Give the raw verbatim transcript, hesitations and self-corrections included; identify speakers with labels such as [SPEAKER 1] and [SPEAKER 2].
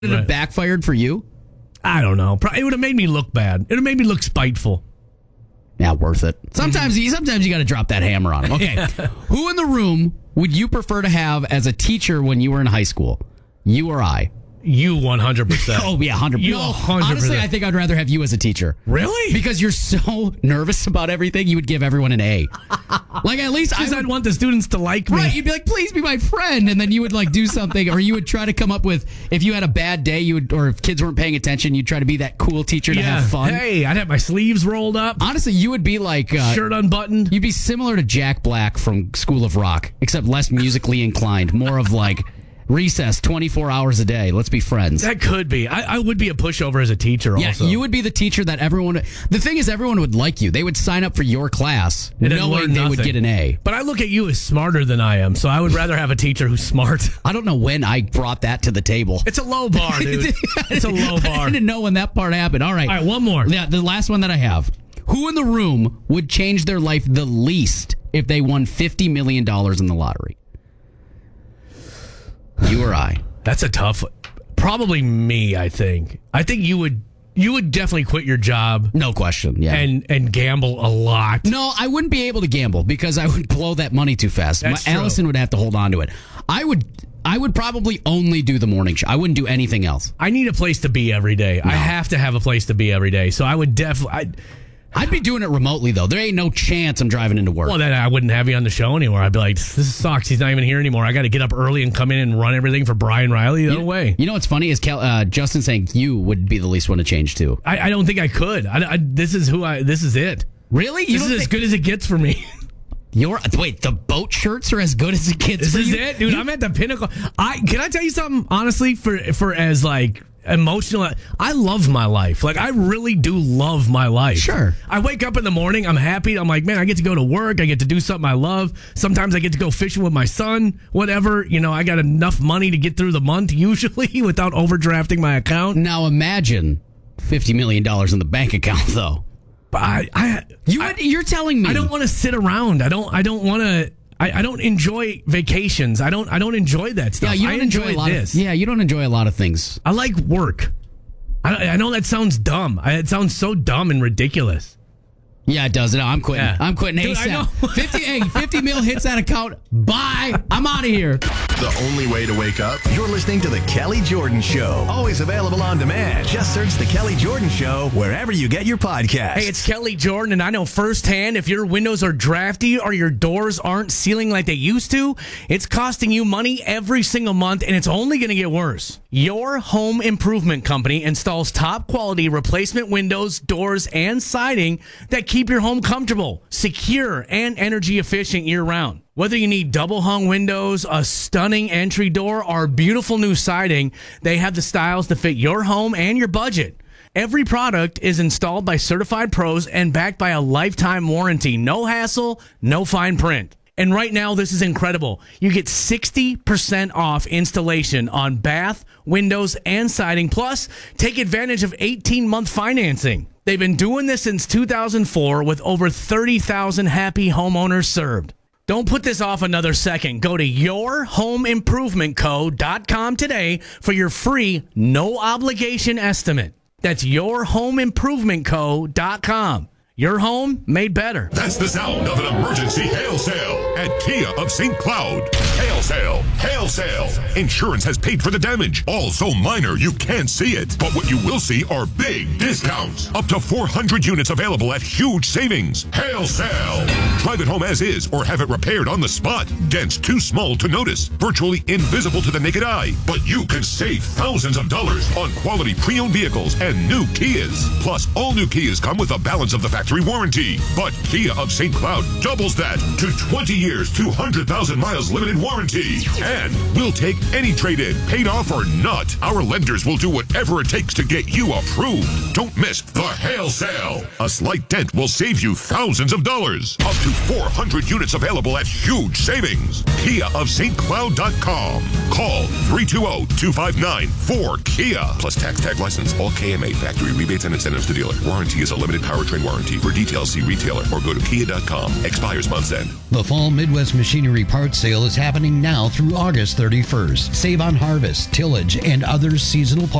[SPEAKER 1] Would it have backfired for you?
[SPEAKER 2] I don't know. It would have made me look bad. It would have made me look spiteful.
[SPEAKER 1] Yeah, worth it. Sometimes you sometimes you got to drop that hammer on them. Okay. Yeah. Who in the room would you prefer to have as a teacher when you were in high school? You or I?
[SPEAKER 2] You one hundred percent.
[SPEAKER 1] Oh, yeah, one hundred percent.
[SPEAKER 2] You
[SPEAKER 1] no,
[SPEAKER 2] one hundred percent.
[SPEAKER 1] Honestly, I think I'd rather have you as a teacher.
[SPEAKER 2] Really?
[SPEAKER 1] Because you're so nervous about everything, you would give everyone an A. Like, at least I would,
[SPEAKER 2] I'd want the students to like me.
[SPEAKER 1] Right, you'd be like, please be my friend. And then you would, like, do something, or you would try to come up with, if you had a bad day, you would, or if kids weren't paying attention, you'd try to be that cool teacher to
[SPEAKER 2] yeah.
[SPEAKER 1] have fun.
[SPEAKER 2] Hey, I'd have my sleeves rolled up.
[SPEAKER 1] Honestly, you would be like... Uh,
[SPEAKER 2] shirt unbuttoned.
[SPEAKER 1] You'd be similar to Jack Black from School of Rock, except less musically inclined. More of, like... Recess twenty-four hours a day. Let's be friends.
[SPEAKER 2] That could be. I, I would be a pushover as a teacher
[SPEAKER 1] yeah,
[SPEAKER 2] also.
[SPEAKER 1] You would be the teacher that everyone... The thing is, everyone would like you. They would sign up for your class
[SPEAKER 2] and
[SPEAKER 1] knowing they would get an A.
[SPEAKER 2] But I look at you as smarter than I am, so I would rather have a teacher who's smart.
[SPEAKER 1] I don't know when I brought that to the table.
[SPEAKER 2] It's a low bar, dude. It's a low bar.
[SPEAKER 1] I didn't know when that part happened. All right.
[SPEAKER 2] All right, one more.
[SPEAKER 1] Yeah, the last one that I have. Who in the room would change their life the least if they won fifty million dollars in the lottery? You or I?
[SPEAKER 2] That's a tough one. Probably me, I think. I think you would you would definitely quit your job.
[SPEAKER 1] No question, yeah.
[SPEAKER 2] And and gamble a lot.
[SPEAKER 1] No, I wouldn't be able to gamble because I would blow that money too fast.
[SPEAKER 2] That's
[SPEAKER 1] My,
[SPEAKER 2] true.
[SPEAKER 1] Allison would have to hold on to it. I would I would probably only do the morning show. I wouldn't do anything else.
[SPEAKER 2] I need a place to be every day. No. I have to have a place to be every day. So I would definitely...
[SPEAKER 1] I'd be doing it remotely, though. There ain't no chance I'm driving into work.
[SPEAKER 2] Well, then I wouldn't have you on the show anymore. I'd be like, this sucks. He's not even here anymore. I got to get up early and come in and run everything for Brian Riley. No
[SPEAKER 1] you,
[SPEAKER 2] way.
[SPEAKER 1] You know what's funny is Cal, uh, Justin saying you would be the least one to change, too.
[SPEAKER 2] I, I don't think I could. I, I, this is who I... This is it.
[SPEAKER 1] Really? You
[SPEAKER 2] this is
[SPEAKER 1] think-
[SPEAKER 2] as good as it gets for me.
[SPEAKER 1] Your Wait, the boat shirts are as good as it gets
[SPEAKER 2] This
[SPEAKER 1] for
[SPEAKER 2] is
[SPEAKER 1] you?
[SPEAKER 2] it, dude.
[SPEAKER 1] You,
[SPEAKER 2] I'm at the pinnacle. I Can I tell you something, honestly, for for as, like... emotional. I love my life. Like, I really do love my life.
[SPEAKER 1] Sure.
[SPEAKER 2] I wake up in the morning, I'm happy. I'm like, man, I get to go to work. I get to do something I love. Sometimes I get to go fishing with my son, whatever. You know, I got enough money to get through the month usually without overdrafting my account.
[SPEAKER 1] Now imagine fifty million dollars in the bank account, though.
[SPEAKER 2] But I, I,
[SPEAKER 1] you,
[SPEAKER 2] I
[SPEAKER 1] you're telling me.
[SPEAKER 2] I don't want to sit around. I don't, I don't want to. I, I don't enjoy vacations. I don't. I don't enjoy that stuff.
[SPEAKER 1] Yeah, you don't
[SPEAKER 2] I
[SPEAKER 1] enjoy,
[SPEAKER 2] enjoy
[SPEAKER 1] a lot
[SPEAKER 2] this.
[SPEAKER 1] of. Yeah, you don't enjoy a lot of things.
[SPEAKER 2] I like work. I, I know that sounds dumb. I, it sounds so dumb and ridiculous.
[SPEAKER 1] Yeah, it does. No, I'm quitting.
[SPEAKER 2] Yeah.
[SPEAKER 1] I'm quitting
[SPEAKER 2] Dude,
[SPEAKER 1] ASAP.
[SPEAKER 2] I know.
[SPEAKER 1] fifty, hey, fifty mil hits that account. Bye. I'm out of here.
[SPEAKER 3] The only way to wake up, you're listening to The Kelly Jordan Show. Always available on demand. Just search The Kelly Jordan Show wherever you get your podcasts.
[SPEAKER 2] Hey, it's Kelly Jordan, and I know firsthand if your windows are drafty or your doors aren't sealing like they used to, it's costing you money every single month, and it's only going to get worse. Your home improvement company installs top quality replacement windows, doors, and siding that keep your home comfortable, secure, and energy efficient year round. Whether you need double hung windows, a stunning entry door, or beautiful new siding, they have the styles to fit your home and your budget. Every product is installed by certified pros and backed by a lifetime warranty. No hassle, no fine print. And right now, this is incredible. You get sixty percent off installation on bath, windows, and siding. Plus, take advantage of eighteen-month financing. They've been doing this since two thousand four with over thirty thousand happy homeowners served. Don't put this off another second. Go to your home improvement co dot com today for your free, no-obligation estimate. That's your home improvement co dot com. Your home made better.
[SPEAKER 4] That's the sound of an emergency hail sale at Kia of Saint Cloud. Hail sale, hail sale. Insurance has paid for the damage, all so minor you can't see it. But what you will see are big discounts. Up to four hundred units available at huge savings. Hail sale. Drive it home as is or have it repaired on the spot. Dents too small to notice, virtually invisible to the naked eye. But you can save thousands of dollars on quality pre-owned vehicles and new Kias. Plus, all new Kias come with a balance of the factory warranty. But Kia of Saint Cloud doubles that to twenty years, two hundred thousand miles limited warranty. And we'll take any trade-in, paid off or not. Our lenders will do whatever it takes to get you approved. Don't miss the hail sale. A slight dent will save you thousands of dollars. Up to four hundred units available at huge savings. Kia of Saint Cloud dot com. Call three two zero, two five nine, four Kia. Plus tax tag license, all K M A factory rebates and incentives to dealer. Warranty is a limited powertrain warranty. For details, see retailer or go to kia dot com. Expires month's end.
[SPEAKER 5] The Fall Midwest Machinery Parts Sale is happening happening now through August thirty-first. Save on harvest, tillage, and other seasonal